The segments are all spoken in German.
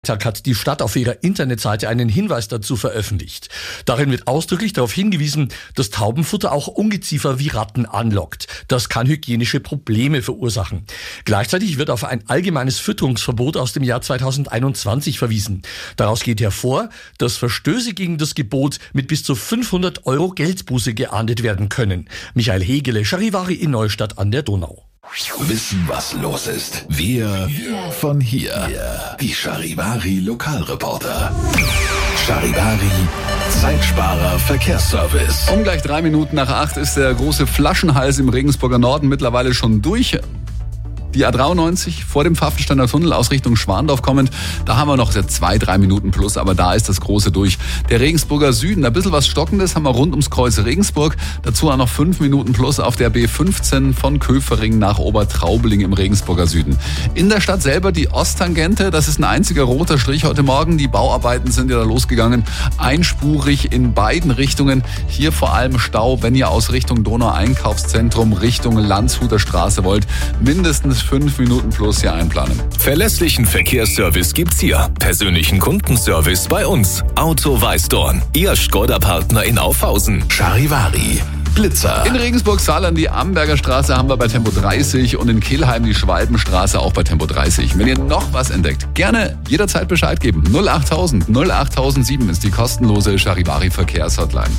Hat die Stadt auf ihrer Internetseite einen Hinweis dazu veröffentlicht. Darin wird ausdrücklich darauf hingewiesen, dass Taubenfutter auch Ungeziefer wie Ratten anlockt. Das kann hygienische Probleme verursachen. Gleichzeitig wird auf ein allgemeines Fütterungsverbot aus dem Jahr 2021 verwiesen. Daraus geht hervor, dass Verstöße gegen das Gebot mit bis zu 500 € Geldbuße geahndet werden können. Michael Hegele, Charivari in Neustadt an der Donau. Wissen, was los ist. Wir von hier. Die Charivari Lokalreporter. Charivari Zeitsparer Verkehrsservice. Um gleich 3 Minuten nach 8 ist der große Flaschenhals im Regensburger Norden mittlerweile schon durch. Die A93 vor dem Pfaffensteiner Tunnel aus Richtung Schwandorf kommend, da haben wir noch 2-3 Minuten plus, aber da ist das große durch. Der Regensburger Süden, ein bisschen was Stockendes haben wir rund ums Kreuz Regensburg. Dazu auch noch 5 Minuten plus auf der B15 von Köfering nach Obertraubeling im Regensburger Süden. In der Stadt selber die Osttangente, das ist ein einziger roter Strich heute Morgen. Die Bauarbeiten sind ja da losgegangen, einspurig in beiden Richtungen. Hier vor allem Stau, wenn ihr aus Richtung Donau-Einkaufszentrum Richtung Landshuter Straße wollt. Mindestens 5 Minuten plus hier einplanen. Verlässlichen Verkehrsservice gibt's hier. Persönlichen Kundenservice bei uns. Auto Weißdorn. Ihr Škoda-Partner in Aufhausen. Charivari. Blitzer. In Regensburg-Saarland die Amberger Straße haben wir bei Tempo 30 und in Kelheim die Schwalbenstraße auch bei Tempo 30. Wenn ihr noch was entdeckt, gerne jederzeit Bescheid geben. 08000 08007 ist die kostenlose Charivari Verkehrshotline.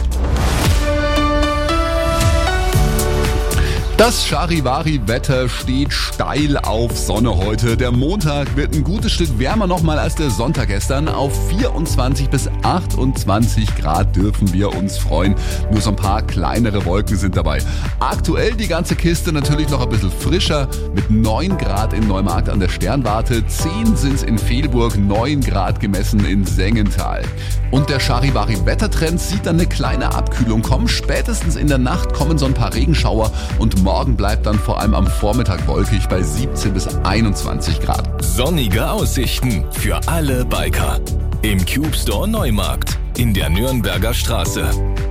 Das Charivari-Wetter steht steil auf Sonne heute. Der Montag wird ein gutes Stück wärmer nochmal als der Sonntag gestern. Auf 24 bis 28 Grad dürfen wir uns freuen. Nur so ein paar kleinere Wolken sind dabei. Aktuell die ganze Kiste natürlich noch ein bisschen frischer mit 9 Grad in Neumarkt an der Sternwarte. 10 sind's in Velburg, 9 Grad gemessen in Sengenthal. Und der Charivari-Wettertrend sieht dann eine kleine Abkühlung kommen. Spätestens in der Nacht kommen so ein paar Regenschauer und morgen bleibt dann vor allem am Vormittag wolkig bei 17 bis 21 Grad. Sonnige Aussichten für alle Biker. Im Cube Store Neumarkt in der Nürnberger Straße.